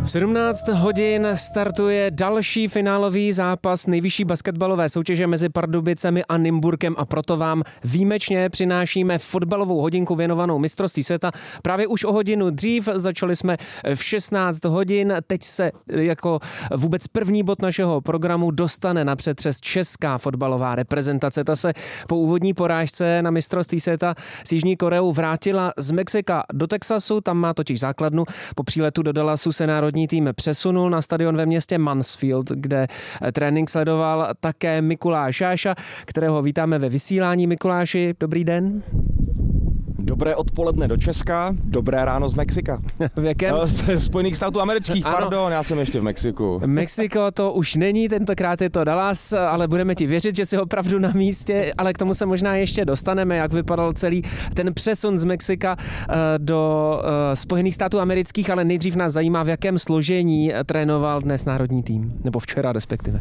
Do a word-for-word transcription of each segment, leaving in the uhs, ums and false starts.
V sedmnáct hodin startuje další finálový zápas nejvyšší basketbalové soutěže mezi Pardubicemi a Nymburkem a proto vám výjimečně přinášíme fotbalovou hodinku věnovanou mistrovství světa. Právě už o hodinu dřív, začali jsme v šestnáct hodin, teď se jako vůbec první bod našeho programu dostane na přetřes česká fotbalová reprezentace. Ta se po úvodní porážce na mistrovství světa s Jižní Koreou vrátila z Mexika do Texasu, tam má totiž základnu. Po příletu do Dallasu se národní tým přesunul na stadion ve městě Mansfield, kde trénink sledoval také Mikuláš Jáša, kterého vítáme ve vysílání. Mikuláši, dobrý den. Dobré odpoledne do Česka, dobré ráno z Mexika. V jakém? Z Spojených států amerických, ano. Pardon, já jsem ještě v Mexiku. Mexiko to už není, tentokrát je to Dallas, ale budeme ti věřit, že jsi opravdu na místě, ale k tomu se možná ještě dostaneme, jak vypadal celý ten přesun z Mexika do Spojených států amerických, ale nejdřív nás zajímá, v jakém složení trénoval dnes národní tým, nebo včera respektive.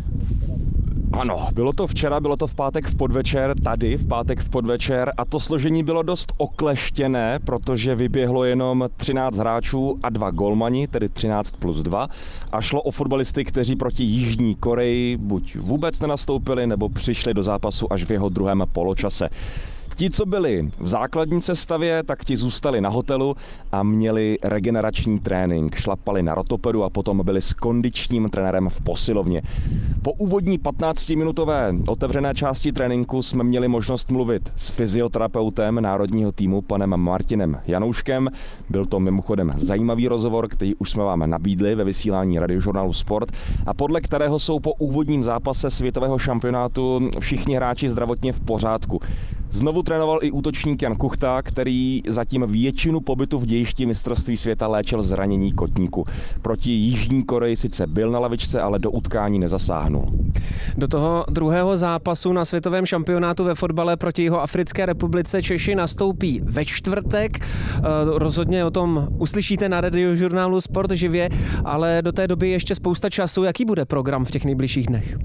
Ano, bylo to včera, bylo to v pátek v podvečer, tady v pátek v podvečer a to složení bylo dost okleštěné, protože vyběhlo jenom třináct hráčů a dva golmani, tedy třináct plus dva a šlo o fotbalisty, kteří proti Jižní Koreji buď vůbec nenastoupili, nebo přišli do zápasu až v jeho druhém poločase. Ti, co byli v základní sestavě, tak ti zůstali na hotelu a měli regenerační trénink. Šlapali na rotopedu a potom byli s kondičním trenérem v posilovně. Po úvodní patnáctiminutové otevřené části tréninku jsme měli možnost mluvit s fyzioterapeutem národního týmu, panem Martinem Janouškem. Byl to mimochodem zajímavý rozhovor, který už jsme vám nabídli ve vysílání Radiožurnálu Sport a podle kterého jsou po úvodním zápase světového šampionátu všichni hráči zdravotně v pořádku. Znovu trénoval i útočník Jan Kuchta, který zatím většinu pobytu v dějišti mistrovství světa léčil zranění kotníku. Proti Jižní Koreji sice byl na lavičce, ale do utkání nezasáhnul. Do toho druhého zápasu na světovém šampionátu ve fotbale proti Jihoafrické republice Češi nastoupí ve čtvrtek. Rozhodně o tom uslyšíte na Radiožurnálu Sport živě, ale do té doby ještě spousta času. Jaký bude program v těch nejbližších dnech?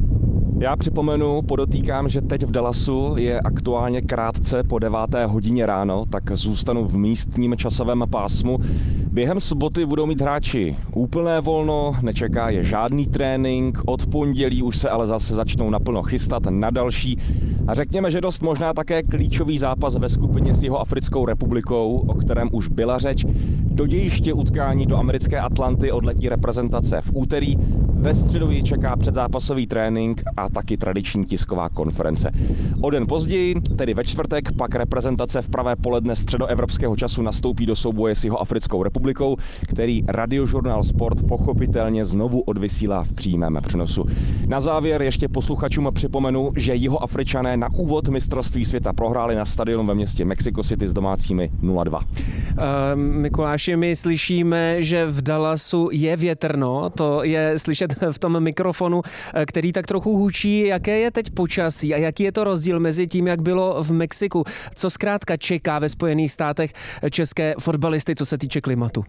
Já připomenu, podotýkám, že teď v Dallasu je aktuálně krátce po deváté hodině ráno, tak zůstanu v místním časovém pásmu. Během soboty budou mít hráči úplné volno, nečeká je žádný trénink, od pondělí už se ale zase začnou naplno chystat na další. A řekněme, že dost možná také klíčový zápas ve skupině s Jihoafrickou republikou, o kterém už byla řeč. Do dějiště utkání do americké Atlanty odletí reprezentace v úterý. Ve středu ji čeká předzápasový trénink a taky tradiční tisková konference. O den později, tedy ve čtvrtek, pak reprezentace v pravé poledne středoevropského času nastoupí do souboje s Jihoafrickou republikou, který Radiožurnál Sport pochopitelně znovu odvysílá v přímém přenosu. Na závěr ještě posluchačům připomenu, že Jihoafričané na úvod mistrovství světa prohráli na stadionu ve městě Mexico City s domácími nula dva. Uh, Mikuláši, my slyšíme, že v Dallasu je větrno, to je slyšet v tom mikrofonu, který tak trochu hučí. Jaké je teď počasí a jaký je to rozdíl mezi tím, jak bylo v Mexiku? Co zkrátka čeká ve Spojených státech české fotbalisty, co se týče klimatu?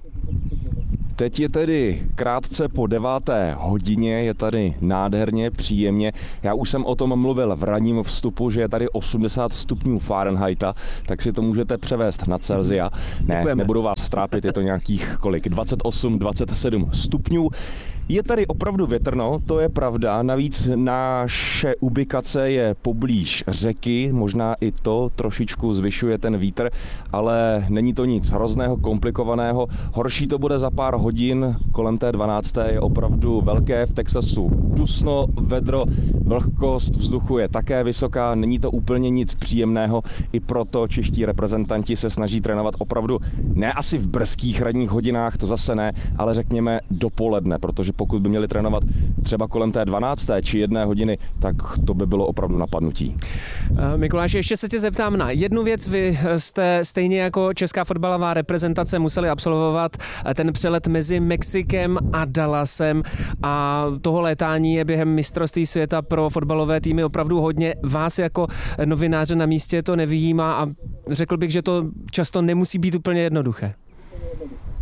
Teď je tedy krátce po deváté hodině, je tady nádherně, příjemně. Já už jsem o tom mluvil v ranním vstupu, že je tady osmdesát stupňů Fahrenheita, tak si to můžete převést na Celsia. Ne, Děkujeme. Nebudu vás trápit, je to nějakých kolik, dvacet osm, dvacet sedm stupňů. Je tady opravdu větrno, to je pravda, navíc naše ubikace je poblíž řeky, možná i to trošičku zvyšuje ten vítr, ale není to nic hrozného, komplikovaného. Horší to bude za pár hodin, kolem té dvanácté je opravdu velké v Texasu dusno, vedro, vlhkost vzduchu je také vysoká, není to úplně nic příjemného, i proto čeští reprezentanti se snaží trénovat opravdu ne asi v brzkých ranních hodinách, to zase ne, ale řekněme dopoledne, protože pokud by měli trénovat třeba kolem té dvanácté či jedné hodiny, tak to by bylo opravdu napadnutí. Mikuláši, ještě se tě zeptám na jednu věc. Vy jste stejně jako česká fotbalová reprezentace museli absolvovat ten přelet mezi Mexikem a Dallasem a toho létání je během mistrovství světa pro fotbalové týmy opravdu hodně. Vás jako novináře na místě to nevyjímá a řekl bych, že to často nemusí být úplně jednoduché.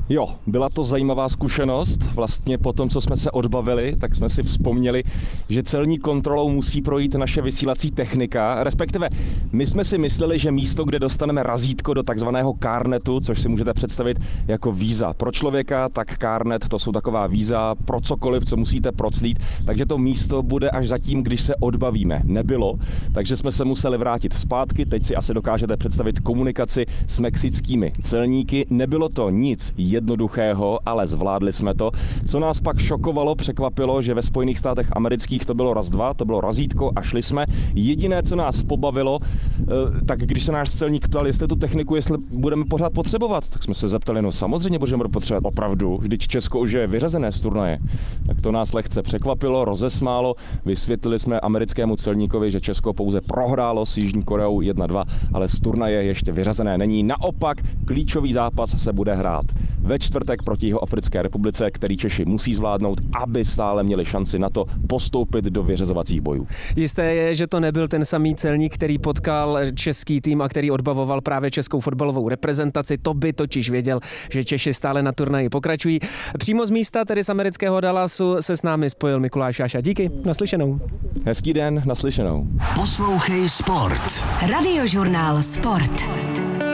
Jo, byla to zajímavá zkušenost. Vlastně po tom, co jsme se odbavili, tak jsme si vzpomněli, že celní kontrolou musí projít naše vysílací technika. Respektive my jsme si mysleli, že místo, kde dostaneme razítko do takzvaného CARNetu, což si můžete představit jako víza pro člověka, tak CARNet to jsou taková víza pro cokoliv, co musíte proclít. Takže to místo bude až zatím, když se odbavíme. Nebylo, takže jsme se museli vrátit zpátky. Teď si asi dokážete představit komunikaci s mexickými celníky. Nebylo to nic jednoduchého, ale zvládli jsme to. Co nás pak šokovalo, překvapilo, že ve Spojených státech amerických to bylo raz dva, to bylo razítko a šli jsme. Jediné, co nás pobavilo, tak když se náš celník ptal, jestli tu techniku, jestli budeme pořád potřebovat, tak jsme se zeptali, no samozřejmě budeme potřebovat opravdu, vždyť Česko už je vyřazené z turnaje. Tak to nás lehce překvapilo, rozesmálo, vysvětlili jsme americkému celníkovi, že Česko pouze prohrálo s Jižní Koreou jedna dva, ale z turnaje ještě vyřazené není. Naopak, klíčový zápas se bude hrát ve čtvrtek proti Jihoafrické republice, který Češi musí zvládnout, aby stále měli šanci na to postoupit do vyřazovacích bojů. Jisté je, že to nebyl ten samý celník, který potkal český tým a který odbavoval právě českou fotbalovou reprezentaci. To by totiž věděl, že Češi stále na turnaji pokračují. Přímo z místa, tedy z amerického Dallasu, se s námi spojil Mikuláš Jáša. Díky, naslyšenou. Hezký den, naslyšenou. Poslouchej Sport. Radiožurnál Sport.